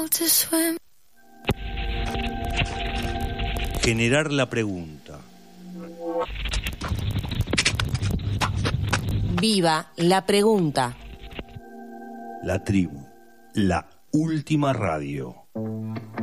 Generar la pregunta. Viva la pregunta. La tribu, la última radio.